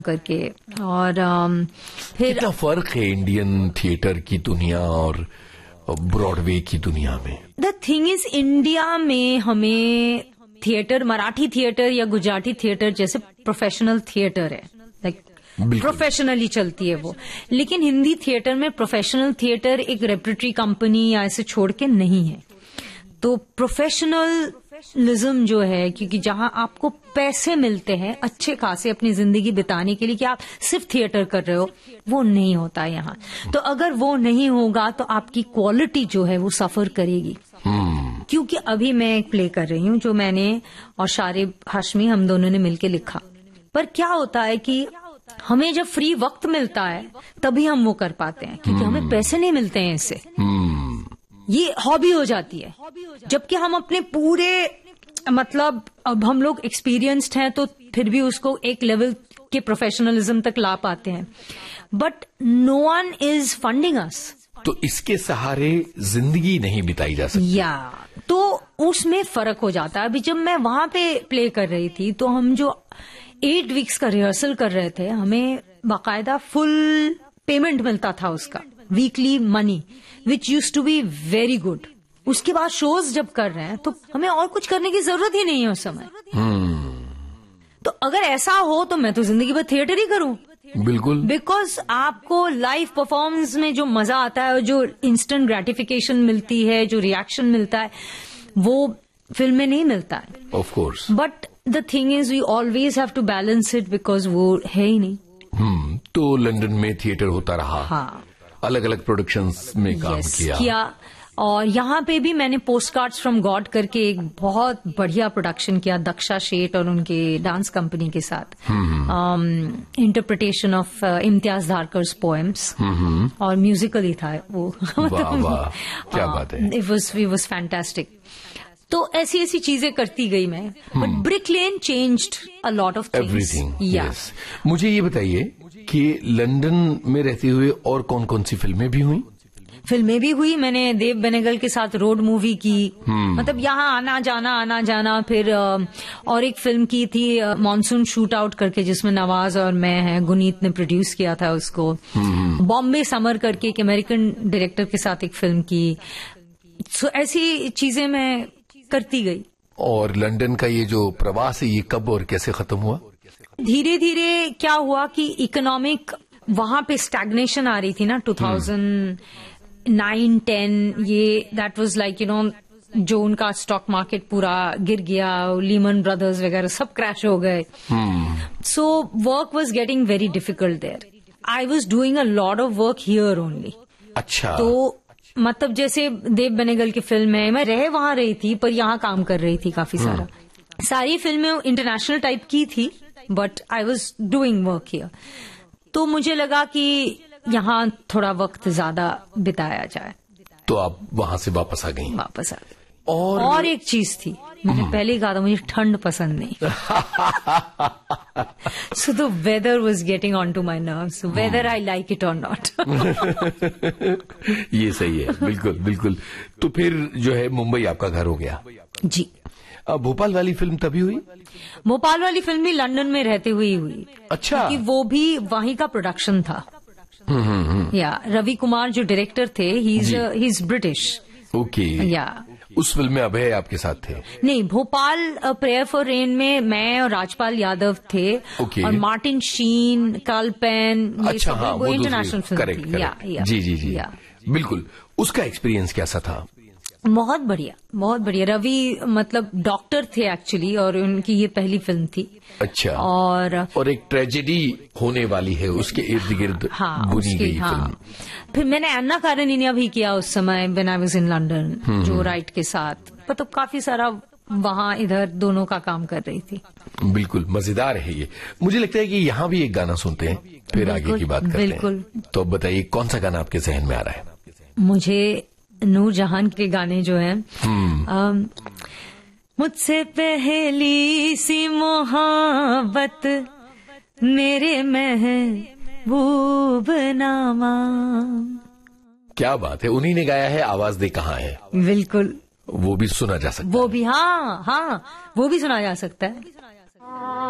करके। और फिर कितना फर्क है इंडियन थिएटर की दुनिया और ब्रॉडवे की दुनिया में? द थिंग इज, इंडिया में हमें थिएटर, मराठी थिएटर या गुजराती थिएटर जैसे प्रोफेशनल थिएटर है, लाइक प्रोफेशनली चलती है वो। लेकिन हिंदी थिएटर में प्रोफेशनल थिएटर एक रेपरेटरी कंपनी या ऐसे छोड़ के नहीं है। तो प्रोफेशनलिज्म जो है, क्योंकि जहां आपको पैसे मिलते हैं अच्छे खासे अपनी जिंदगी बिताने के लिए, कि आप सिर्फ थिएटर कर रहे हो, वो नहीं होता यहाँ। तो अगर वो नहीं होगा तो आपकी क्वालिटी जो है वो सफर करेगी। क्योंकि अभी मैं एक प्ले कर रही हूँ जो मैंने और शारिब हाशमी हम दोनों ने मिलकर लिखा। पर क्या होता है कि हमें जब फ्री वक्त मिलता है तभी हम वो कर पाते हैं, क्योंकि हमें पैसे नहीं मिलते हैं इससे। ये हॉबी हो जाती है। जबकि हम अपने पूरे, मतलब अब हम लोग एक्सपीरियंस्ड हैं तो फिर भी उसको एक लेवल के प्रोफेशनलिज्म तक ला पाते हैं। But no one is funding अस। तो इसके सहारे जिंदगी नहीं बिताई जा सकती। या तो उसमें फर्क हो जाता है। अभी जब मैं वहां पे प्ले कर रही थी तो हम जो 8 वीक्स का रिहर्सल कर रहे थे, हमें बाकायदा फुल पेमेंट मिलता था उसका, weekly money, which use to be very good. उसके बाद शोज जब कर रहे हैं तो हमें और कुछ करने की जरूरत ही नहीं है उस समय। तो अगर ऐसा हो तो मैं तो जिंदगी भर थिएटर ही करूं। बिल्कुल, बिकॉज आपको लाइव परफॉर्मेंस में जो मजा आता है और जो इंस्टेंट ग्रेटिफिकेशन मिलती है, जो रिएक्शन मिलता है, वो फिल्म में नहीं मिलता है। Of course. But the thing is we always have to balance it, because वो है ही नहीं। तो लंदन में थिएटर होता रहा। हाँ, अलग अलग प्रोडक्शंस में काम किया। और यहाँ पे भी मैंने पोस्ट कार्ड्स फ्रॉम गॉड करके एक बहुत बढ़िया प्रोडक्शन किया दक्षा शेठ और उनके डांस कंपनी के साथ। इंटरप्रिटेशन ऑफ इम्तियाज धारकर्स पोएम्स, और म्यूजिकल ही था वो। वाह वाह, क्या बात है। It was fantastic. तो ऐसी ऐसी चीजें करती गई मैं। But brick lane changed a lot of things. Everything. Yes. मुझे ये बताइए कि लंदन में रहते हुए और कौन कौन सी फिल्में भी हुई? फिल्में भी हुई। मैंने देव बेनेगल के साथ रोड मूवी की। मतलब यहाँ आना जाना। फिर और एक फिल्म की थी मॉनसून शूट आउट करके, जिसमें नवाज और मैं हैं, गुनीत ने प्रोड्यूस किया था उसको। बॉम्बे समर करके एक अमेरिकन डायरेक्टर के साथ एक फिल्म की। सो ऐसी चीजें मैं करती गई। और लंदन का ये जो प्रवास है, ये कब और कैसे खत्म हुआ? धीरे धीरे क्या हुआ कि इकोनॉमिक वहां पे स्टैग्नेशन आ रही थी ना, 2009-10, ये that was like, you know, जो उनका स्टॉक मार्केट पूरा गिर गया, लीमन ब्रदर्स वगैरह सब क्रैश हो गए। So work was getting very difficult there. I was doing a lot of work here only. अच्छा। तो मतलब जैसे देव बेनेगल की फिल्म है, मैं वहां रही थी पर यहाँ काम कर रही थी काफी सारा। सारी फिल्में इंटरनेशनल टाइप की थी, but I was doing work here. तो मुझे लगा कि यहाँ थोड़ा वक्त ज्यादा बिताया जाए, तो आप वहां से वापस आ गई? वापस आ गई। और एक चीज थी, मैंने पहले ही कहा था मुझे ठंड पसंद नहीं। So the weather was getting on to my nerves, whether I like it और नॉट। ये सही है, बिल्कुल बिल्कुल। तो फिर जो है मुंबई आपका घर हो गया? जी। भोपाल वाली फिल्म तभी हुई? भोपाल वाली फिल्म भी लंदन में रहते हुए हुई। अच्छा। क्योंकि वो भी वहीं का प्रोडक्शन था। या रवि कुमार जो डायरेक्टर थे, ही इज ब्रिटिश। ओके। या उस फिल्म में अभय आपके साथ थे? नहीं, भोपाल प्रेयर फॉर रेन में मैं और राजपाल यादव थे। Okay. और मार्टिन शीन, कार्ल पेन। अच्छा, हाँ, वो इंटरनेशनल फिल्म करेक्ट, थी। करेक्ट। जी बिल्कुल। उसका एक्सपीरियंस कैसा था? बहुत बढ़िया, बहुत बढ़िया। रवि मतलब डॉक्टर थे एक्चुअली, और उनकी ये पहली फिल्म थी। अच्छा। और एक ट्रेजेडी होने वाली है, उसके इर्द गिर्द बुनी गई फिल्म। फिर मैंने अन्ना कारेनिना भी किया उस समय, when I was in London, जो राइट के साथ। मतलब काफी सारा वहाँ इधर दोनों का काम कर रही थी। बिल्कुल मजेदार है ये। मुझे लगता है कि यहाँ भी एक गाना सुनते हैं, फिर आगे की बात करते हैं। बिल्कुल। तो बताइए कौन सा गाना आपके जहन में आ रहा है? मुझे नूरजहान के गाने जो हैं, मुझसे पहली सी मोहब्बत मेरे महबूब नामा। क्या बात है, उन्हीं ने गाया है। आवाज दे कहाँ है? बिल्कुल। वो भी सुना जा सकता है? वो भी, हाँ, वो भी सुना जा सकता है।